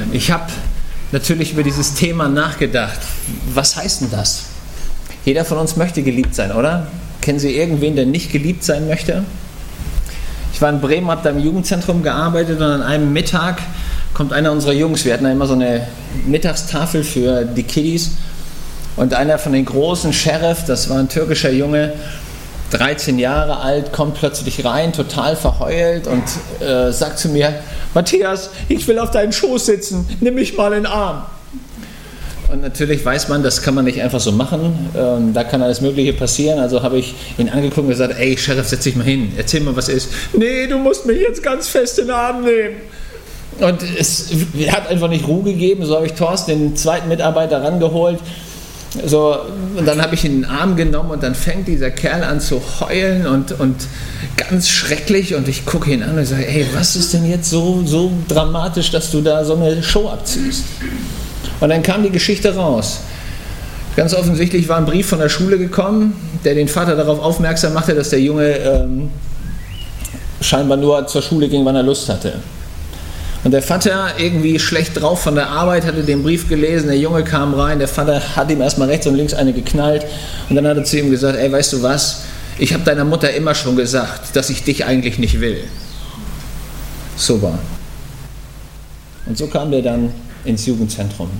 Ich habe natürlich über dieses Thema nachgedacht. Was heißt denn das? Jeder von uns möchte geliebt sein, oder? Kennen Sie irgendwen, der nicht geliebt sein möchte? Ich war in Bremen, habe da im Jugendzentrum gearbeitet und an einem Mittag kommt einer unserer Jungs, wir hatten da immer so eine Mittagstafel für die Kiddies, und einer von den großen, Sheriff, das war ein türkischer Junge, 13 Jahre alt, kommt plötzlich rein, total verheult und sagt zu mir: Matthias, ich will auf deinem Schoß sitzen, nimm mich mal in den Arm. Und natürlich weiß man, das kann man nicht einfach so machen, da kann alles Mögliche passieren. Also habe ich ihn angeguckt und gesagt: Ey, Sheriff, setz dich mal hin, erzähl mal, was ist. Nee, du musst mich jetzt ganz fest in den Arm nehmen. Und es hat einfach nicht Ruhe gegeben. So habe ich Thorsten, den zweiten Mitarbeiter, rangeholt. So, und dann habe ich ihn in den Arm genommen und dann fängt dieser Kerl an zu heulen und ganz schrecklich, und ich gucke ihn an und sage: Ey, was ist denn jetzt so dramatisch, dass du da so eine Show abziehst? Und dann kam die Geschichte raus. Ganz offensichtlich war ein Brief von der Schule gekommen, der den Vater darauf aufmerksam machte, dass der Junge scheinbar nur zur Schule ging, wann er Lust hatte. Und der Vater, irgendwie schlecht drauf von der Arbeit, hatte den Brief gelesen, der Junge kam rein, der Vater hat ihm erstmal rechts und links eine geknallt, und dann hat er zu ihm gesagt: Ey, weißt du was, ich habe deiner Mutter immer schon gesagt, dass ich dich eigentlich nicht will. Super. Und so kam der dann ins Jugendzentrum.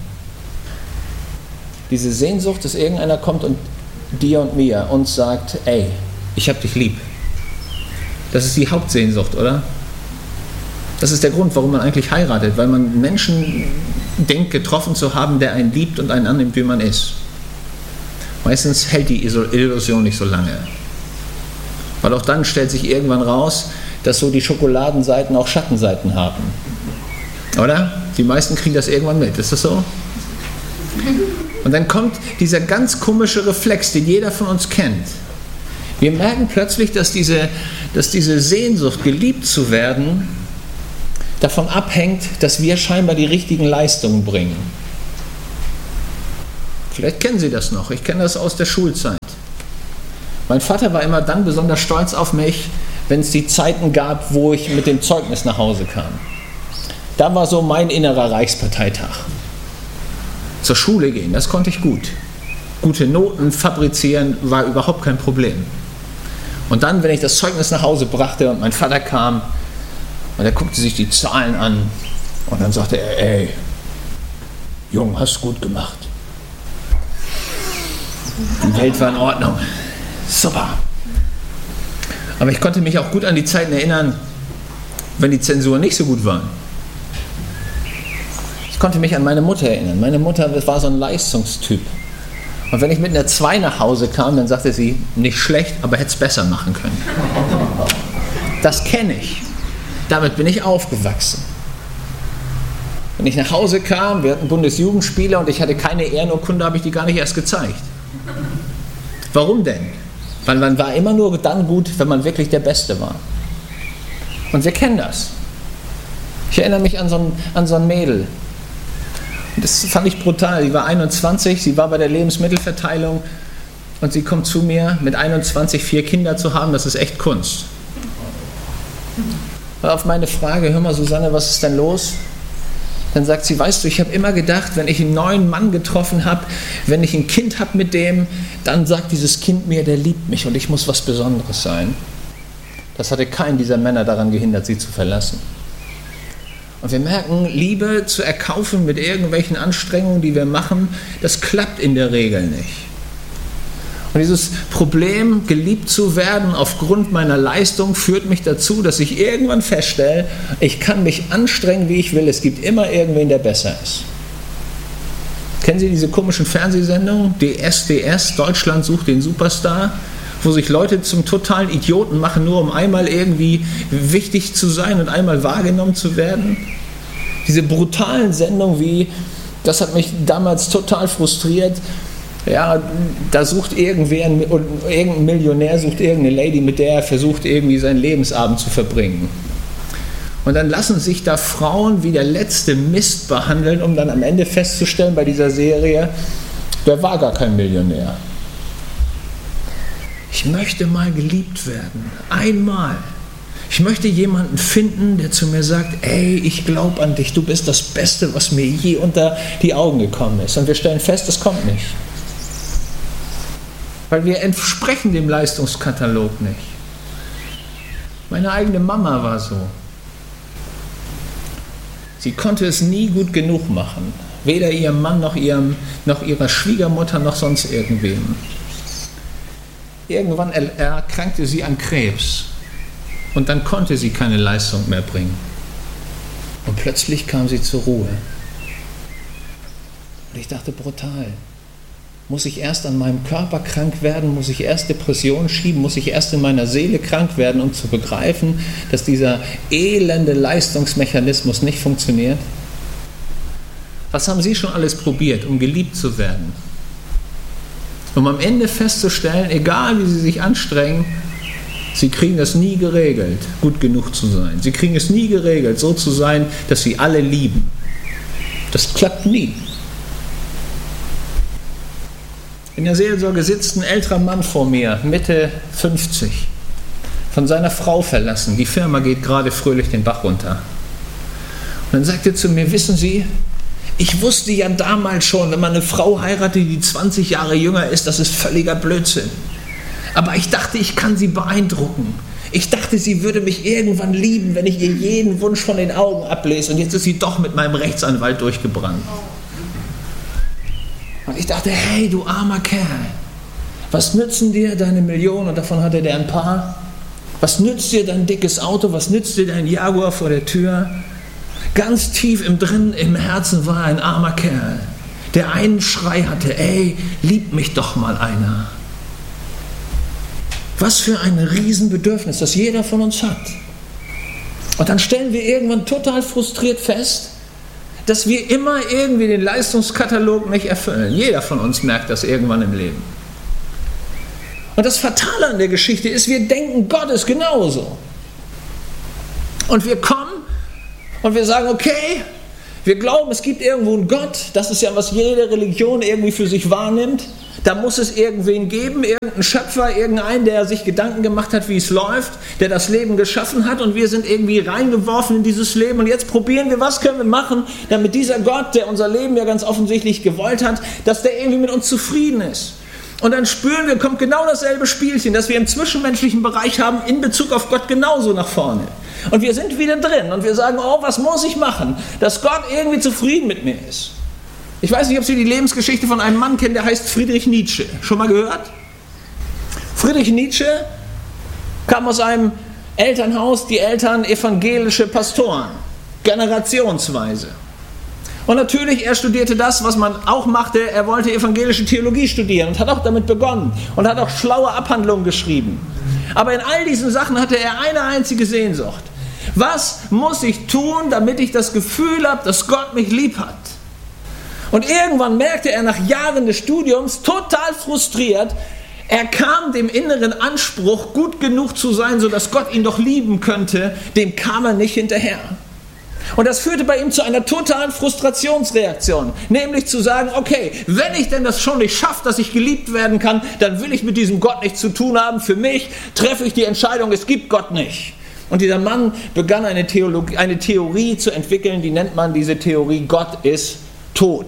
Diese Sehnsucht, dass irgendeiner kommt und dir und mir uns sagt: Ey, ich hab dich lieb. Das ist die Hauptsehnsucht, oder? Das ist der Grund, warum man eigentlich heiratet, weil man einen Menschen denkt, getroffen zu haben, der einen liebt und einen annimmt, wie man ist. Meistens hält die Illusion nicht so lange. Weil auch dann stellt sich irgendwann raus, dass so die Schokoladenseiten auch Schattenseiten haben. Oder? Die meisten kriegen das irgendwann mit. Ist das so? Und dann kommt dieser ganz komische Reflex, den jeder von uns kennt. Wir merken plötzlich, dass diese Sehnsucht, geliebt zu werden, davon abhängt, dass wir scheinbar die richtigen Leistungen bringen. Vielleicht kennen Sie das noch. Ich kenne das aus der Schulzeit. Mein Vater war immer dann besonders stolz auf mich, wenn es die Zeiten gab, wo ich mit dem Zeugnis nach Hause kam. Da war so mein innerer Reichsparteitag. Zur Schule gehen, das konnte ich gut. Gute Noten fabrizieren war überhaupt kein Problem. Und dann, wenn ich das Zeugnis nach Hause brachte und mein Vater kam, und er guckte sich die Zahlen an und dann sagte er: Ey, Junge, hast du gut gemacht. Die Welt war in Ordnung. Super. Aber ich konnte mich auch gut an die Zeiten erinnern, wenn die Zensuren nicht so gut waren. Ich konnte mich an meine Mutter erinnern. Meine Mutter war so ein Leistungstyp. Und wenn ich mit einer 2 nach Hause kam, dann sagte sie: Nicht schlecht, aber hätte es besser machen können. Das kenne ich. Damit bin ich aufgewachsen. Wenn ich nach Hause kam, wir hatten Bundesjugendspiele und ich hatte keine Ehrenurkunde, habe ich die gar nicht erst gezeigt. Warum denn? Weil man war immer nur dann gut, wenn man wirklich der Beste war. Und wir kennen das. Ich erinnere mich an so ein Mädel. Das fand ich brutal. Sie war 21, sie war bei der Lebensmittelverteilung und sie kommt zu mir, mit 21 4 Kinder zu haben, das ist echt Kunst. Und auf meine Frage: Hör mal, Susanne, was ist denn los? Dann sagt sie: Weißt du, ich habe immer gedacht, wenn ich einen neuen Mann getroffen habe, wenn ich ein Kind habe mit dem, dann sagt dieses Kind mir, der liebt mich und ich muss was Besonderes sein. Das hatte keinen dieser Männer daran gehindert, sie zu verlassen. Und wir merken, Liebe zu erkaufen mit irgendwelchen Anstrengungen, die wir machen, das klappt in der Regel nicht. Und dieses Problem, geliebt zu werden aufgrund meiner Leistung, führt mich dazu, dass ich irgendwann feststelle, ich kann mich anstrengen, wie ich will, es gibt immer irgendwen, der besser ist. Kennen Sie diese komischen Fernsehsendungen, DSDS, Deutschland sucht den Superstar, wo sich Leute zum totalen Idioten machen, nur um einmal irgendwie wichtig zu sein und einmal wahrgenommen zu werden? Diese brutalen Sendungen das hat mich damals total frustriert. Ja, da sucht irgendein Millionär sucht irgendeine Lady, mit der er versucht, irgendwie seinen Lebensabend zu verbringen. Und dann lassen sich da Frauen wie der letzte Mist behandeln, um dann am Ende festzustellen bei dieser Serie, der war gar kein Millionär. Ich möchte mal geliebt werden. Einmal. Ich möchte jemanden finden, der zu mir sagt, ey, ich glaube an dich, du bist das Beste, was mir je unter die Augen gekommen ist. Und wir stellen fest, das kommt nicht. Weil wir entsprechen dem Leistungskatalog nicht. Meine eigene Mama war so. Sie konnte es nie gut genug machen. Weder ihrem Mann noch ihrer Schwiegermutter noch sonst irgendwem. Irgendwann erkrankte sie an Krebs. Und dann konnte sie keine Leistung mehr bringen. Und plötzlich kam sie zur Ruhe. Und ich dachte, brutal. Muss ich erst an meinem Körper krank werden? Muss ich erst Depressionen schieben? Muss ich erst in meiner Seele krank werden, um zu begreifen, dass dieser elende Leistungsmechanismus nicht funktioniert? Was haben Sie schon alles probiert, um geliebt zu werden? Um am Ende festzustellen, egal wie Sie sich anstrengen, Sie kriegen das nie geregelt, gut genug zu sein. Sie kriegen es nie geregelt, so zu sein, dass Sie alle lieben. Das klappt nie. In der Seelsorge sitzt ein älterer Mann vor mir, Mitte 50, von seiner Frau verlassen. Die Firma geht gerade fröhlich den Bach runter. Und dann sagt er zu mir, wissen Sie, ich wusste ja damals schon, wenn man eine Frau heiratet, die 20 Jahre jünger ist, das ist völliger Blödsinn. Aber ich dachte, ich kann sie beeindrucken. Ich dachte, sie würde mich irgendwann lieben, wenn ich ihr jeden Wunsch von den Augen ablese. Und jetzt ist sie doch mit meinem Rechtsanwalt durchgebrannt. Und ich dachte, hey, du armer Kerl, was nützen dir deine Millionen? Und davon hatte der ein paar. Was nützt dir dein dickes Auto? Was nützt dir dein Jaguar vor der Tür? Ganz tief im Herzen war ein armer Kerl, der einen Schrei hatte, ey, lieb mich doch mal einer. Was für ein Riesenbedürfnis, das jeder von uns hat. Und dann stellen wir irgendwann total frustriert fest, dass wir immer irgendwie den Leistungskatalog nicht erfüllen. Jeder von uns merkt das irgendwann im Leben. Und das Fatale an der Geschichte ist, wir denken, Gott ist genauso. Und wir kommen und wir sagen, okay, wir glauben, es gibt irgendwo einen Gott. Das ist ja, was jede Religion irgendwie für sich wahrnimmt. Da muss es irgendwen geben, irgendeinen Schöpfer, irgendeinen, der sich Gedanken gemacht hat, wie es läuft, der das Leben geschaffen hat und wir sind irgendwie reingeworfen in dieses Leben und jetzt probieren wir, was können wir machen, damit dieser Gott, der unser Leben ja ganz offensichtlich gewollt hat, dass der irgendwie mit uns zufrieden ist. Und dann spüren wir, kommt genau dasselbe Spielchen, das wir im zwischenmenschlichen Bereich haben, in Bezug auf Gott genauso nach vorne. Und wir sind wieder drin und wir sagen, oh, was muss ich machen, dass Gott irgendwie zufrieden mit mir ist. Ich weiß nicht, ob Sie die Lebensgeschichte von einem Mann kennen, der heißt Friedrich Nietzsche. Schon mal gehört? Friedrich Nietzsche kam aus einem Elternhaus, die Eltern evangelische Pastoren, generationsweise. Und natürlich, er studierte das, was man auch machte, er wollte evangelische Theologie studieren und hat auch damit begonnen und hat auch schlaue Abhandlungen geschrieben. Aber in all diesen Sachen hatte er eine einzige Sehnsucht. Was muss ich tun, damit ich das Gefühl habe, dass Gott mich lieb hat? Und irgendwann merkte er nach Jahren des Studiums, total frustriert, er kam dem inneren Anspruch, gut genug zu sein, sodass Gott ihn doch lieben könnte, dem kam er nicht hinterher. Und das führte bei ihm zu einer totalen Frustrationsreaktion, nämlich zu sagen, okay, wenn ich denn das schon nicht schaffe, dass ich geliebt werden kann, dann will ich mit diesem Gott nichts zu tun haben. Für mich treffe ich die Entscheidung, es gibt Gott nicht. Und dieser Mann begann eine Theorie zu entwickeln, die nennt man diese Theorie, Gott ist tot.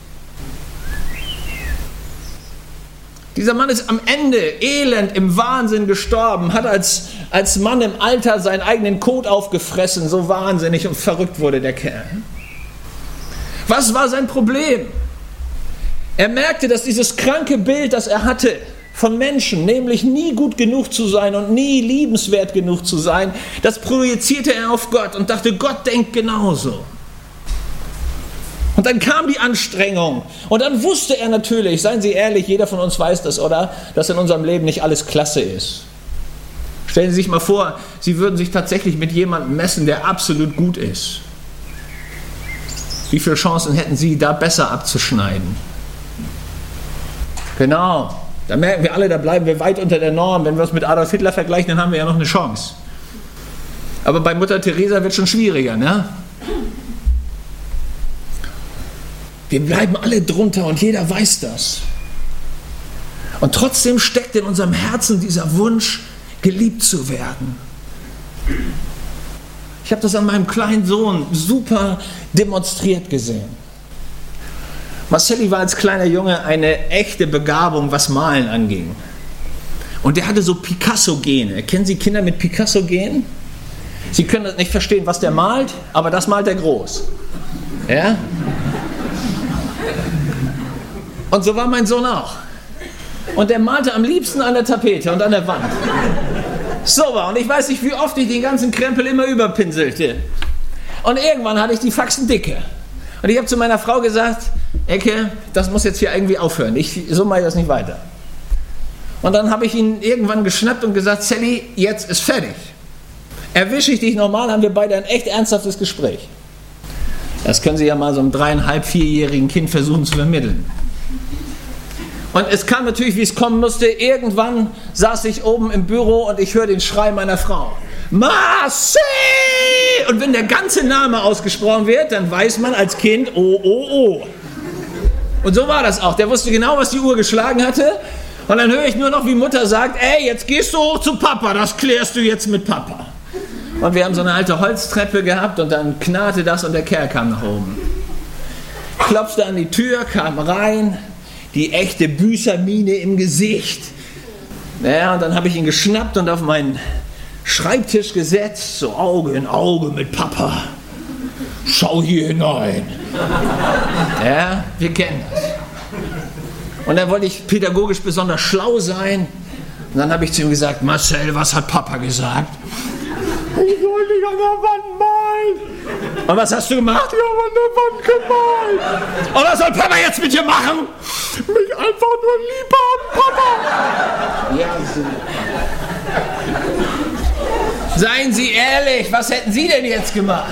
Dieser Mann ist am Ende elend im Wahnsinn gestorben, hat als Mann im Alter seinen eigenen Kot aufgefressen, so wahnsinnig und verrückt wurde der Kerl. Was war sein Problem? Er merkte, dass dieses kranke Bild, das er hatte von Menschen, nämlich nie gut genug zu sein und nie liebenswert genug zu sein, das projizierte er auf Gott und dachte, Gott denkt genauso. Und dann kam die Anstrengung und dann wusste er natürlich, seien Sie ehrlich, jeder von uns weiß das, oder? Dass in unserem Leben nicht alles klasse ist. Stellen Sie sich mal vor, Sie würden sich tatsächlich mit jemandem messen, der absolut gut ist. Wie viele Chancen hätten Sie, da besser abzuschneiden? Genau, da merken wir alle, da bleiben wir weit unter der Norm. Wenn wir uns mit Adolf Hitler vergleichen, dann haben wir ja noch eine Chance. Aber bei Mutter Teresa wird es schon schwieriger, ne? Wir bleiben alle drunter und jeder weiß das. Und trotzdem steckt in unserem Herzen dieser Wunsch, geliebt zu werden. Ich habe das an meinem kleinen Sohn super demonstriert gesehen. Marcelli war als kleiner Junge eine echte Begabung, was Malen anging. Und der hatte so Picasso-Gene. Kennen Sie Kinder mit Picasso-Genen? Sie können das nicht verstehen, was der malt, aber das malt er groß. Ja? Und so war mein Sohn auch. Und der malte am liebsten an der Tapete und an der Wand. So war. Und ich weiß nicht, wie oft ich den ganzen Krempel immer überpinselte. Und irgendwann hatte ich die Faxen dicke. Und ich habe zu meiner Frau gesagt, Ecke, das muss jetzt hier irgendwie aufhören. So mache ich das nicht weiter. Und dann habe ich ihn irgendwann geschnappt und gesagt, Sally, jetzt ist fertig. Erwische ich dich nochmal, haben wir beide ein echt ernsthaftes Gespräch. Das können Sie ja mal so einem 3,5-, 4-jährigen Kind versuchen zu vermitteln. Und es kam natürlich, wie es kommen musste. Irgendwann saß ich oben im Büro und ich höre den Schrei meiner Frau. Marcel! Und wenn der ganze Name ausgesprochen wird, dann weiß man als Kind, oh, oh, oh. Und so war das auch. Der wusste genau, was die Uhr geschlagen hatte. Und dann höre ich nur noch, wie Mutter sagt, ey, jetzt gehst du hoch zu Papa, das klärst du jetzt mit Papa. Und wir haben so eine alte Holztreppe gehabt und dann knarrte das und der Kerl kam nach oben. Klopfte an die Tür, kam rein, die echte Büßermiene im Gesicht. Naja, und dann habe ich ihn geschnappt und auf meinen Schreibtisch gesetzt, so Auge in Auge mit Papa. Schau hier hinein. Ja, wir kennen das. Und dann wollte ich pädagogisch besonders schlau sein. Und dann habe ich zu ihm gesagt, Marcel, was hat Papa gesagt? Ich soll dich an der Wand malen. Und was hast du gemacht? Ich habe an der Wand gemalt. Und was soll Papa jetzt mit dir machen? Mich einfach nur lieb haben, Papa. Ja, so. Seien Sie ehrlich, was hätten Sie denn jetzt gemacht?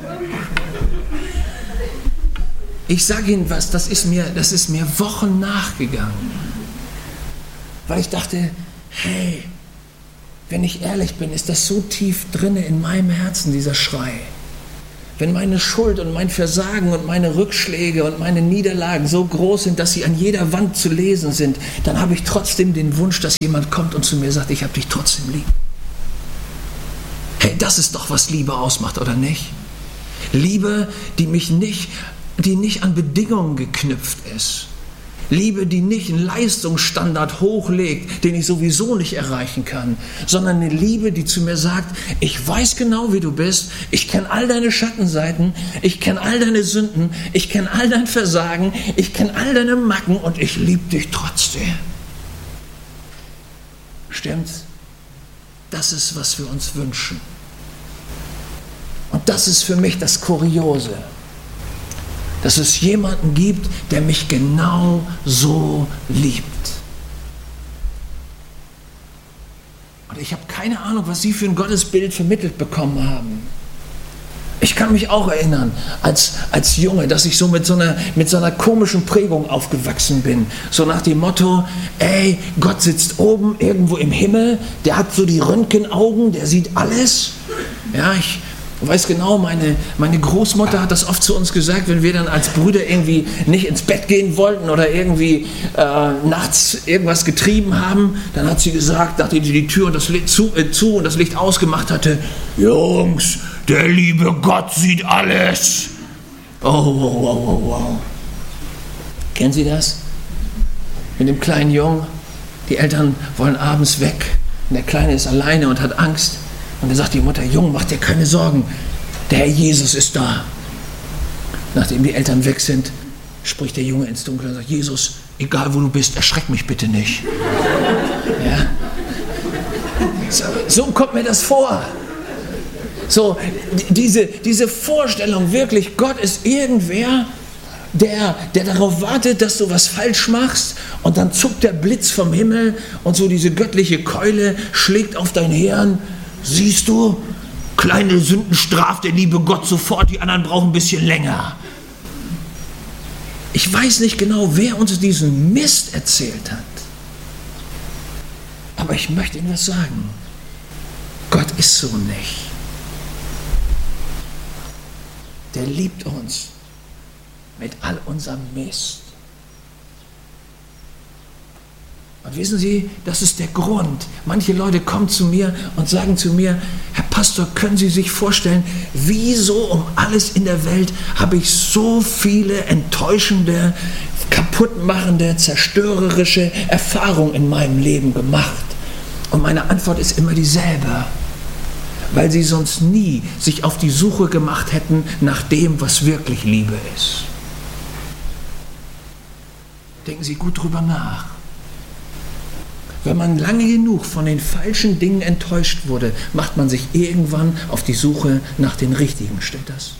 Ich sage Ihnen was, das ist mir Wochen nachgegangen. Weil ich dachte, hey, wenn ich ehrlich bin, ist das so tief drinne in meinem Herzen, dieser Schrei. Wenn meine Schuld und mein Versagen und meine Rückschläge und meine Niederlagen so groß sind, dass sie an jeder Wand zu lesen sind, dann habe ich trotzdem den Wunsch, dass jemand kommt und zu mir sagt, ich habe dich trotzdem lieb. Hey, das ist doch, was Liebe ausmacht, oder nicht? Liebe, die nicht an Bedingungen geknüpft ist. Liebe, die nicht einen Leistungsstandard hochlegt, den ich sowieso nicht erreichen kann, sondern eine Liebe, die zu mir sagt, ich weiß genau, wie du bist, ich kenne all deine Schattenseiten, ich kenne all deine Sünden, ich kenne all dein Versagen, ich kenne all deine Macken und ich liebe dich trotzdem. Stimmt's? Das ist, was wir uns wünschen. Und das ist für mich das Kuriose. Dass es jemanden gibt, der mich genau so liebt. Und ich habe keine Ahnung, was Sie für ein Gottesbild vermittelt bekommen haben. Ich kann mich auch erinnern, als Junge, dass ich so mit so einer komischen Prägung aufgewachsen bin. So nach dem Motto, ey, Gott sitzt oben irgendwo im Himmel, der hat so die Röntgenaugen, der sieht alles. Ja, ich weiß genau, meine Großmutter hat das oft zu uns gesagt, wenn wir dann als Brüder irgendwie nicht ins Bett gehen wollten oder irgendwie nachts irgendwas getrieben haben, dann hat sie gesagt, nachdem sie die Tür und das Licht zu und das Licht ausgemacht hatte, Jungs, der liebe Gott sieht alles. Oh, wow, wow, wow, wow. Kennen Sie das? Mit dem kleinen Jungen, die Eltern wollen abends weg und der Kleine ist alleine und hat Angst. Und dann sagt die Mutter, Junge, mach dir keine Sorgen, der Herr Jesus ist da. Nachdem die Eltern weg sind, spricht der Junge ins Dunkel und sagt, Jesus, egal wo du bist, erschreck mich bitte nicht. Ja? So kommt mir das vor. So, diese Vorstellung wirklich, Gott ist irgendwer, der darauf wartet, dass du was falsch machst und dann zuckt der Blitz vom Himmel und so diese göttliche Keule schlägt auf dein Hirn. Siehst du, kleine Sünden straft der liebe Gott sofort, die anderen brauchen ein bisschen länger. Ich weiß nicht genau, wer uns diesen Mist erzählt hat. Aber ich möchte Ihnen was sagen. Gott ist so nicht. Der liebt uns mit all unserem Mist. Und wissen Sie, das ist der Grund. Manche Leute kommen zu mir und sagen zu mir, Herr Pastor, können Sie sich vorstellen, wieso um alles in der Welt habe ich so viele enttäuschende, kaputtmachende, zerstörerische Erfahrungen in meinem Leben gemacht? Und meine Antwort ist immer dieselbe. Weil Sie sonst nie sich auf die Suche gemacht hätten nach dem, was wirklich Liebe ist. Denken Sie gut drüber nach. Wenn man lange genug von den falschen Dingen enttäuscht wurde, macht man sich irgendwann auf die Suche nach den richtigen. Stimmt das?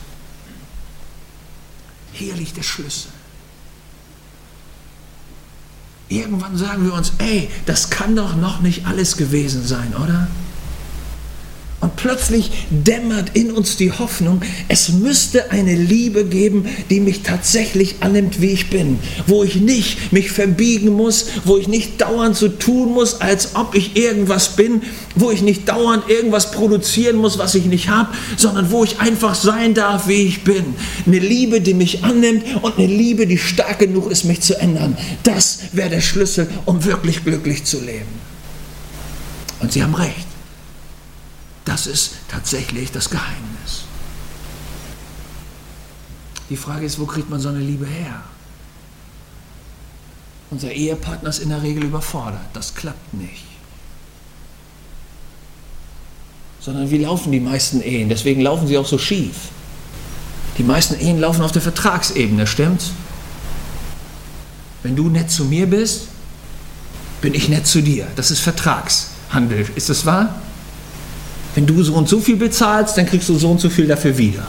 Hier liegt der Schlüssel. Irgendwann sagen wir uns, ey, das kann doch noch nicht alles gewesen sein, oder? Und plötzlich dämmert in uns die Hoffnung, es müsste eine Liebe geben, die mich tatsächlich annimmt, wie ich bin. Wo ich nicht mich verbiegen muss, wo ich nicht dauernd so tun muss, als ob ich irgendwas bin, wo ich nicht dauernd irgendwas produzieren muss, was ich nicht habe, sondern wo ich einfach sein darf, wie ich bin. Eine Liebe, die mich annimmt und eine Liebe, die stark genug ist, mich zu ändern. Das wäre der Schlüssel, um wirklich glücklich zu leben. Und Sie haben recht. Das ist tatsächlich das Geheimnis. Die Frage ist, wo kriegt man so eine Liebe her? Unser Ehepartner ist in der Regel überfordert. Das klappt nicht. Sondern wie laufen die meisten Ehen? Deswegen laufen sie auch so schief. Die meisten Ehen laufen auf der Vertragsebene, stimmt's? Wenn du nett zu mir bist, bin ich nett zu dir. Das ist Vertragshandel. Ist das wahr? Wenn du so und so viel bezahlst, dann kriegst du so und so viel dafür wieder.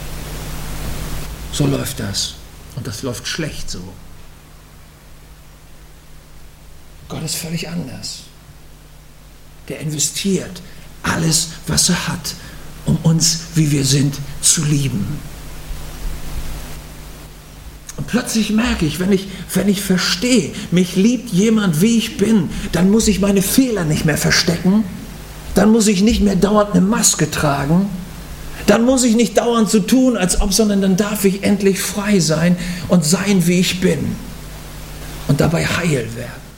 So läuft das. Und das läuft schlecht so. Gott ist völlig anders. Der investiert alles, was er hat, um uns, wie wir sind, zu lieben. Und plötzlich merke ich, wenn ich verstehe, mich liebt jemand, wie ich bin, dann muss ich meine Fehler nicht mehr verstecken. Dann muss ich nicht mehr dauernd eine Maske tragen. Dann muss ich nicht dauernd so tun, als ob, sondern dann darf ich endlich frei sein und sein, wie ich bin. Und dabei heil werden.